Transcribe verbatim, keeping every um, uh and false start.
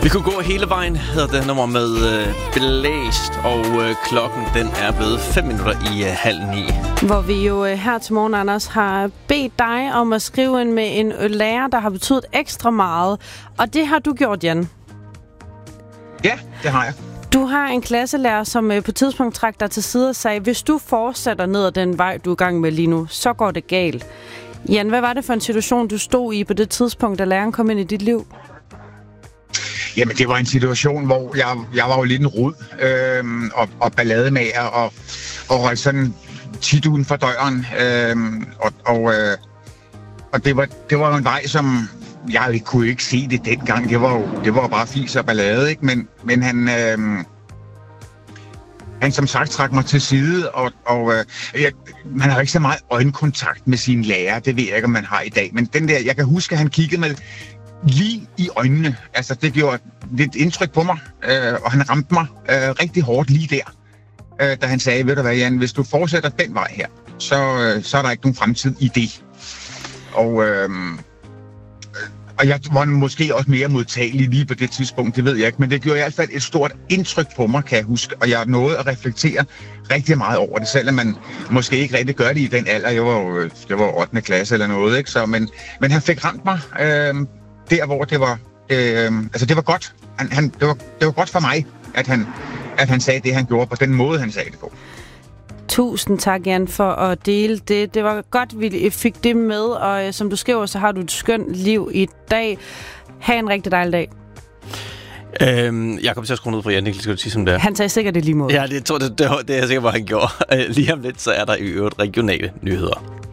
Vi kunne gå hele vejen, hedder det nummer med øh, Blæst, og øh, klokken den er blevet fem minutter i øh, halv ni. Hvor vi jo øh, her til morgen, Anders, har bedt dig om at skrive ind med en øh, lærer, der har betydet ekstra meget. Og det har du gjort, Jan. Ja, det har jeg. Du har en klasselærer, som øh, på et tidspunkt trak dig til side og sagde, hvis du fortsætter ned ad den vej, du er i gang med lige nu, så går det galt. Jan, hvad var det for en situation, du stod i på det tidspunkt, da læreren kom ind i dit liv? Jamen, det var en situation, hvor jeg, jeg var jo lidt en rod øh, og, og ballademager og, og røg sådan tit uden for døren. Øh, og og, øh, og det, var, det var jo en vej, som jeg ikke kunne ikke se det dengang. Det var jo det var jo bare fis og ballade, ikke? Men, men han... Øh, Han som sagt trak mig til side, og, og øh, jeg, man har ikke så meget øjenkontakt med sine lærer, det ved jeg ikke, om man har i dag. Men den der, jeg kan huske, at han kiggede mig lige i øjnene. Altså, det gjorde lidt indtryk på mig, øh, og han ramte mig øh, rigtig hårdt lige der, øh, da han sagde, ved du hvad, Jan, hvis du fortsætter den vej her, så, øh, så er der ikke nogen fremtid i det. Og... Øh, Og jeg var måske også mere modtagelig lige på det tidspunkt, det ved jeg ikke. Men det gjorde i hvert fald et stort indtryk på mig, kan jeg huske. Og jeg nåede at reflektere rigtig meget over det, selvom man måske ikke rigtig gør det i den alder. Jeg var jo jeg var ottende klasse eller noget, ikke? Så, men, men han fik ramt mig øh, der, hvor det var... Øh, altså, det var godt. Han, han, det, var, det var godt for mig, at han, at han sagde det, han gjorde, på den måde, han sagde det på. Tusind tak, Jan, for at dele det. Det var godt, vi fik det med, og som du skriver, så har du et skønt liv i dag. Ha' en rigtig dejlig dag. Øhm, jeg kommer til at skrue ned for Jan, det skal du sige som det er. Han tager sikkert det lige mod. Ja, det, det, det, det er jeg sikker på, at han gjorde. Lige om lidt, så er der i øvrigt regionale nyheder.